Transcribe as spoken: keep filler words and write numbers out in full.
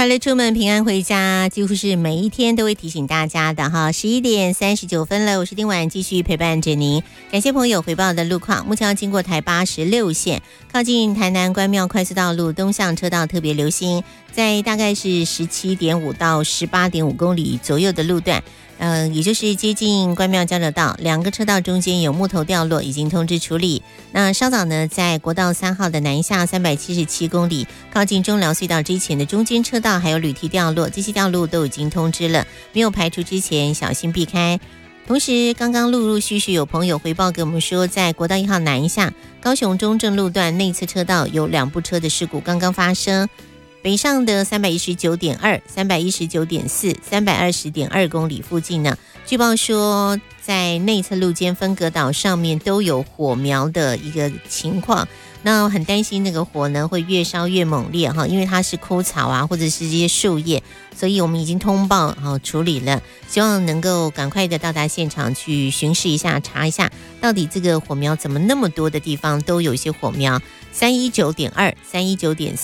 快乐出门，平安回家，几乎是每一天都会提醒大家的哈。十一点三十九分了，我是丁婉，继续陪伴着您。感谢朋友回报的路况，目前要经过台八十六线，靠近台南关庙快速道路东向车道特别留心，在大概是十七点五到十八点五公里左右的路段。呃，也就是接近关庙交流道，两个车道中间有木头掉落，已经通知处理。那稍早呢，在国道三号的南下三百七十七公里，靠近中寮隧道之前的中间车道还有铝梯掉落，这些掉落都已经通知了，没有排除之前小心避开。同时，刚刚陆陆续续有朋友回报给我们说，在国道一号南下高雄中正路段内侧车道有两部车的事故刚刚发生。北上的三百一十九点二、三百一十九点四、三百二十点二公里附近呢，据报说在内侧路肩分隔岛上面都有火苗的一个情况。那很担心那个火呢会越烧越猛烈哈，因为它是枯草啊或者是这些树叶，所以我们已经通报好处理了，希望能够赶快的到达现场去巡视一下，查一下到底这个火苗怎么那么多的地方都有一些火苗。三一九点二、三一九点